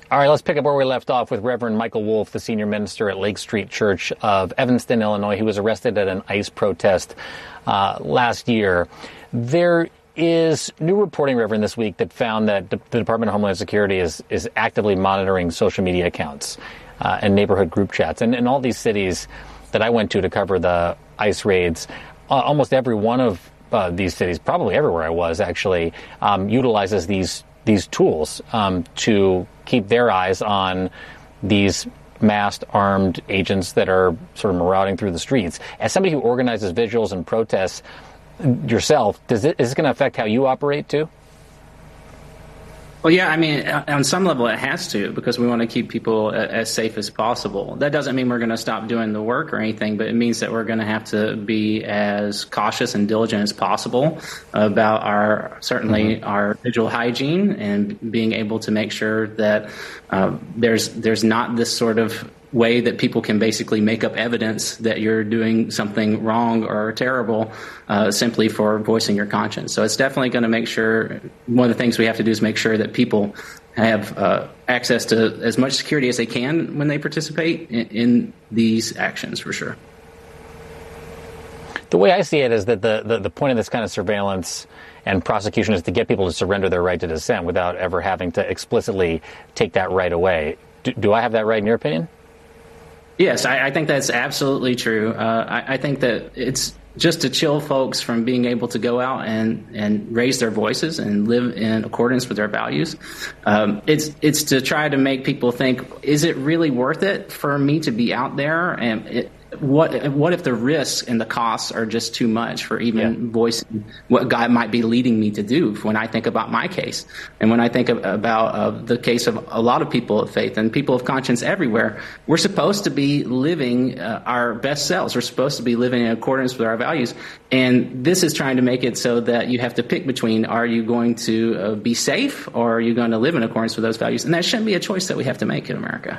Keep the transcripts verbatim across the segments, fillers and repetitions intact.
All right, let's pick up where we left off with Reverend Michael Wolff, the senior minister at Lake Street Church of Evanston, Illinois. He was arrested at an ICE protest uh, last year. There is new reporting, Reverend, this week that found that the Department of Homeland Security is, is actively monitoring social media accounts uh, and neighborhood group chats. And in all these cities that I went to to cover the ICE raids, uh, almost every one of uh, these cities, probably everywhere I was actually, um, utilizes these these tools um, to keep their eyes on these masked, armed agents that are sort of marauding through the streets. As somebody who organizes vigils and protests yourself, does it, is it going to affect how you operate too? Well, yeah, I mean, on some level it has to, because we want to keep people as safe as possible. That doesn't mean we're going to stop doing the work or anything, but it means that we're going to have to be as cautious and diligent as possible about our, certainly mm-hmm. our visual hygiene, and being able to make sure that uh, there's there's not this sort of way that people can basically make up evidence that you're doing something wrong or terrible uh, simply for voicing your conscience. So it's definitely going to make sure, one of the things we have to do is make sure that people have uh, access to as much security as they can when they participate in, in these actions, for sure. The way I see it is that the, the, the point of this kind of surveillance and prosecution is to get people to surrender their right to dissent without ever having to explicitly take that right away. Do, do I have that right in your opinion? Yes, I, I think that's absolutely true. Uh, I, I think that it's just to chill folks from being able to go out and, and raise their voices and live in accordance with their values. Um, it's it's to try to make people think, is it really worth it for me to be out there? And it, what what if the risks and the costs are just too much for even yeah. voicing what God might be leading me to do when I think about my case? And when I think of, about uh, the case of a lot of people of faith and people of conscience everywhere, we're supposed to be living uh, our best selves. We're supposed to be living in accordance with our values. And this is trying to make it so that you have to pick between, are you going to uh, be safe, or are you going to live in accordance with those values? And that shouldn't be a choice that we have to make in America.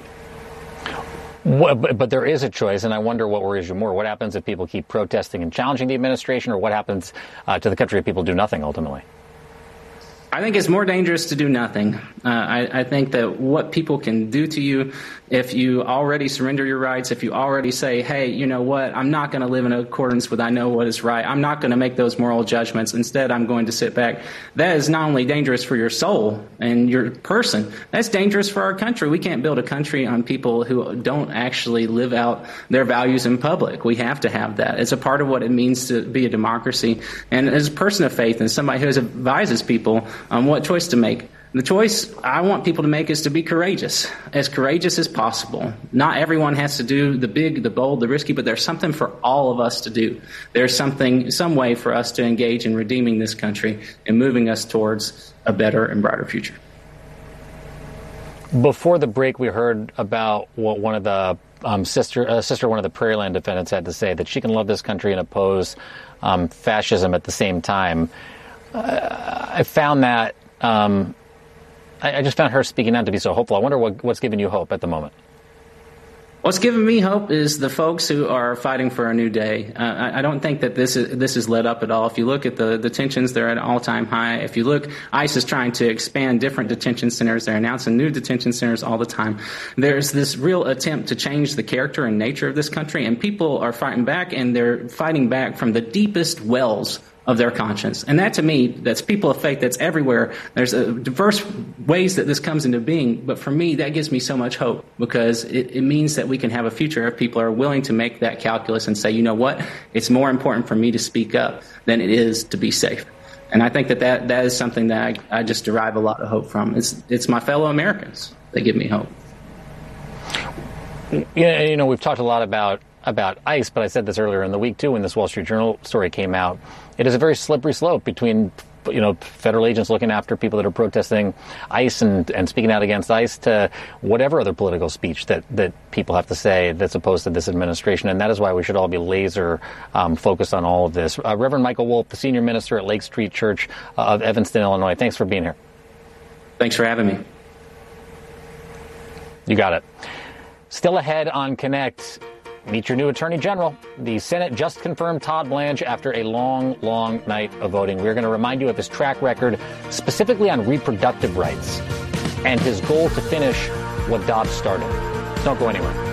But, but there is a choice, and I wonder what worries you more. What happens if people keep protesting and challenging the administration, or what happens uh, to the country if people do nothing ultimately? I think it's more dangerous to do nothing. Uh, I, I think that what people can do to you if you already surrender your rights, if you already say, hey, you know what, I'm not going to live in accordance with I know what is right. I'm not going to make those moral judgments. Instead, I'm going to sit back. That is not only dangerous for your soul and your person, that's dangerous for our country. We can't build a country on people who don't actually live out their values in public. We have to have that. It's a part of what it means to be a democracy. And as a person of faith and somebody who advises people on what choice to make, the choice I want people to make is to be courageous, as courageous as possible. Not everyone has to do the big, the bold, the risky, but there's something for all of us to do. There's something, some way for us to engage in redeeming this country and moving us towards a better and brighter future. Before the break, we heard about what one of the um, sister, uh, sister, one of the Prairieland defendants had to say, that she can love this country and oppose um, fascism at the same time. Uh, I found that. Um, I, I just found her speaking out to be so hopeful. I wonder what, what's giving you hope at the moment. What's giving me hope is the folks who are fighting for a new day. Uh, I, I don't think that this is this is let up at all. If you look at the, the tensions, they're at an all-time high. If you look, ICE is trying to expand different detention centers. They're announcing new detention centers all the time. There's this real attempt to change the character and nature of this country, and people are fighting back, and they're fighting back from the deepest wells of their conscience. And that, to me, that's people of faith, that's everywhere. There's a diverse ways that this comes into being, but for me, that gives me so much hope, because it, it means that we can have a future if people are willing to make that calculus and say, you know what, it's more important for me to speak up than it is to be safe. And I think that that, that is something that I, I just derive a lot of hope from. It's, it's my fellow Americans that give me hope. Yeah, you know, we've talked a lot about about ICE, but I said this earlier in the week, too, when this Wall Street Journal story came out. It is a very slippery slope between, you know, federal agents looking after people that are protesting ICE and, and speaking out against ICE to whatever other political speech that, that people have to say that's opposed to this administration. And that is why we should all be laser um, focused on all of this. Uh, Reverend Michael Wolff, the senior minister at Lake Street Church uh, of Evanston, Illinois. Thanks for being here. Thanks for having me. You got it. Still ahead on Connect. Meet your new Attorney General. The Senate just confirmed Todd Blanche after a long, long night of voting. We're going to remind you of his track record, specifically on reproductive rights. and his goal to finish what Dobbs started. Don't go anywhere.